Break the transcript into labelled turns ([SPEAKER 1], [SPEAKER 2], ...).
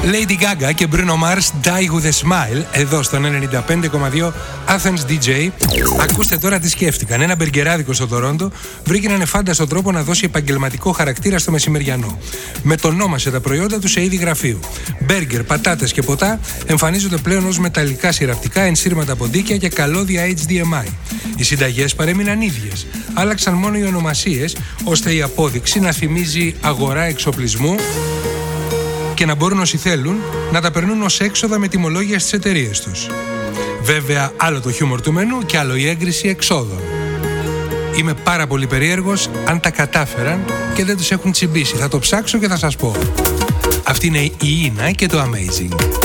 [SPEAKER 1] Lady Gaga και Bruno Mars, Die With A Smile, εδώ στον 95,2 Athens DJ. Ακούστε τώρα τι σκέφτηκαν. Ένα μπεργκεράδικο στο Τορόντο βρήκε έναν εφάνταστο τρόπο να δώσει επαγγελματικό χαρακτήρα στο μεσημεριανό. Μετονόμασε τα προϊόντα του σε είδη γραφείου. Μπέργκερ, πατάτες και ποτά εμφανίζονται πλέον ως μεταλλικά συρραπτικά, ενσύρματα ποντίκια και καλώδια HDMI. Οι συνταγές παρέμειναν ίδιες. Άλλαξαν μόνο οι ονομασίες, ώστε η απόδειξη να θυμίζει αγορά εξοπλισμού και να μπορούν όσοι θέλουν να τα περνούν ως έξοδα με τιμολόγια στις εταιρείες τους. Βέβαια, άλλο το χιούμορ του μενού και άλλο η έγκριση εξόδων. Είμαι πάρα πολύ περίεργος αν τα κατάφεραν και δεν τους έχουν τσιμπήσει. Θα το ψάξω και θα σας πω. Αυτή είναι η Ίνα και το Amazing.